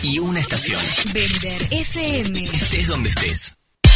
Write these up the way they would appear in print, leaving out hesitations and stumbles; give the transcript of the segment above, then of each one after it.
y una estación. Bender FM. Estés donde estés.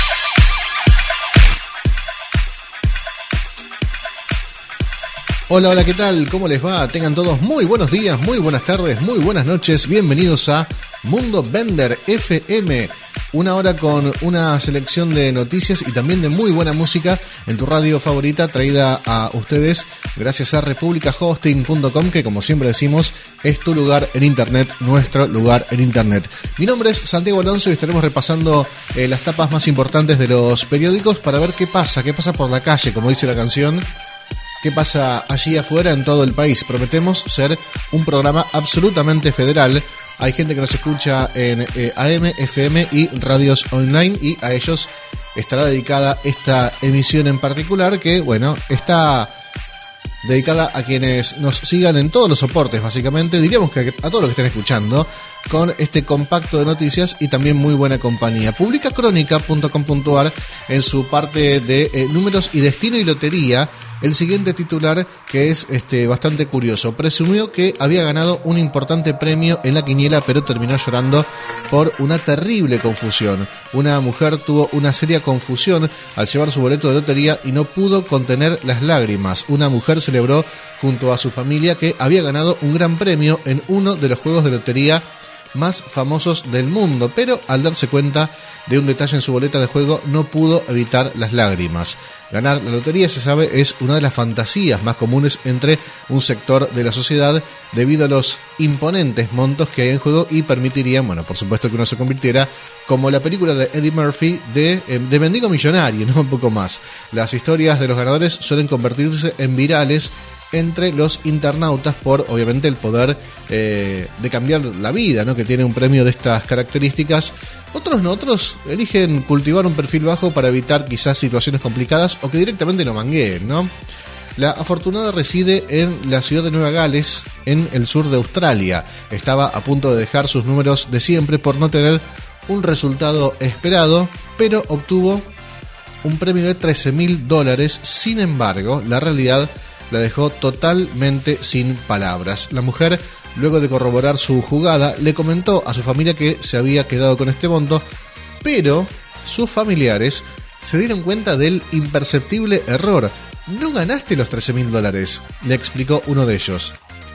Hola, hola, ¿qué tal? ¿Cómo les va? Tengan todos muy buenos días, muy buenas tardes, muy buenas noches. Bienvenidos a Mundo Bender FM. Una hora con una selección de noticias y también de muy buena música en tu radio favorita, traída a ustedes gracias a republicahosting.com, que como siempre decimos, es tu lugar en internet, nuestro lugar en internet. Mi nombre es Santiago Alonso y estaremos repasando las tapas más importantes de los periódicos para ver qué pasa por la calle, como dice la canción. ¿Qué pasa allí afuera en todo el país? Prometemos ser un programa absolutamente federal. Hay gente que nos escucha en AM, FM y radios online, y a ellos estará dedicada esta emisión en particular, que, bueno, está dedicada a quienes nos sigan en todos los soportes, básicamente. Diríamos que a todos los que estén escuchando, con este compacto de noticias y también muy buena compañía. Publicacrónica.com.ar, en su parte de números y destino y lotería, el siguiente titular, que es bastante curioso. Presumió que había ganado un importante premio en la quiniela, pero terminó llorando por una terrible confusión. Una mujer tuvo una seria confusión al llevar su boleto de lotería y no pudo contener las lágrimas. Una mujer celebró junto a su familia que había ganado un gran premio en uno de los juegos de lotería más famosos del mundo, pero al darse cuenta de un detalle en su boleta de juego no pudo evitar las lágrimas. Ganar la lotería, se sabe, es una de las fantasías más comunes entre un sector de la sociedad debido a los imponentes montos que hay en juego y permitirían, bueno, por supuesto que uno se convirtiera como la película de Eddie Murphy de Mendigo Millonario, no un poco más. Las historias de los ganadores suelen convertirse en virales entre los internautas por, obviamente, el poder de cambiar la vida, ¿no?, que tiene un premio de estas características. Otros no, otros eligen cultivar un perfil bajo para evitar quizás situaciones complicadas o que directamente no mangueen, ¿no? La afortunada reside en la ciudad de Nueva Gales, en el sur de Australia. Estaba a punto de dejar sus números de siempre por no tener un resultado esperado, pero obtuvo un premio de $13,000. Sin embargo, la realidad la dejó totalmente sin palabras. La mujer, luego de corroborar su jugada, le comentó a su familia que se había quedado con este monto, pero sus familiares se dieron cuenta del imperceptible error. No ganaste los $13,000, le explicó uno de ellos.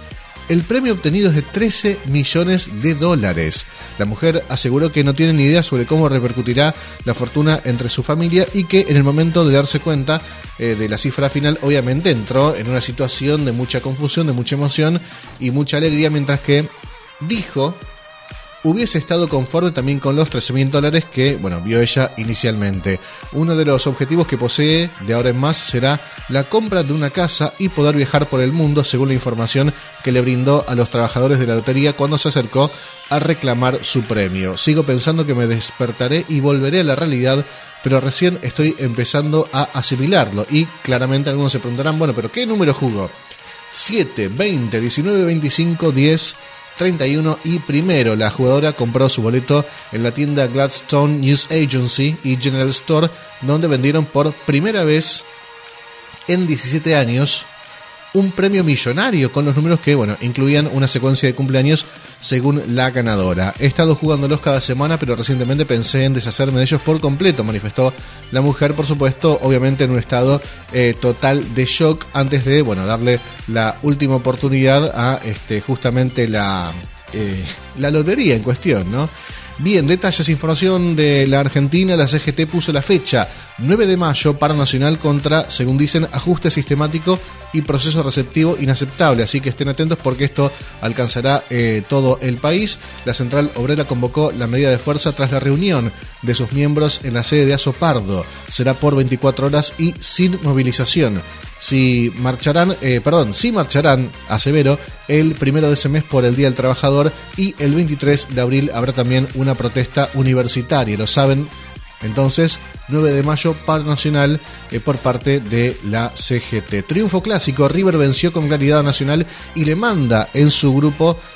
El premio obtenido es de $13 millones. La mujer aseguró que no tiene ni idea sobre cómo repercutirá la fortuna entre su familia y que en el momento de darse cuenta de la cifra final, obviamente entró en una situación de mucha confusión, de mucha emoción y mucha alegría, mientras que dijo hubiese estado conforme también con los $13,000 que, bueno, vio ella inicialmente. Uno de los objetivos que posee de ahora en más será la compra de una casa y poder viajar por el mundo, según la información que le brindó a los trabajadores de la lotería cuando se acercó a reclamar su premio. Sigo pensando que me despertaré y volveré a la realidad, pero recién estoy empezando a asimilarlo. Y claramente algunos se preguntarán, bueno, pero ¿qué número jugó? 7, 20, 19, 25, 10... 31 y primero. La jugadora compró su boleto en la tienda Gladstone News Agency y General Store, donde vendieron por primera vez en 17 años un premio millonario con los números que, bueno, incluían una secuencia de cumpleaños según la ganadora. He estado jugándolos cada semana, pero recientemente pensé en deshacerme de ellos por completo, manifestó la mujer, por supuesto, obviamente en un estado total de shock, antes de, bueno, darle la última oportunidad a justamente la lotería en cuestión, ¿no? Bien, detalles, información de la Argentina. La CGT puso la fecha 9 de mayo, paro nacional contra, según dicen, ajuste sistemático y proceso receptivo inaceptable. Así que estén atentos porque esto alcanzará todo el país. La Central Obrera convocó la medida de fuerza tras la reunión de sus miembros en la sede de Azopardo. Será por 24 horas y sin movilización. Sí marcharán, asevero, el 1 de ese mes por el Día del Trabajador, y el 23 de abril habrá también una protesta universitaria, lo saben. Entonces, 9 de mayo, paro nacional por parte de la CGT. Triunfo clásico, River venció con claridad a Nacional y le manda en su grupo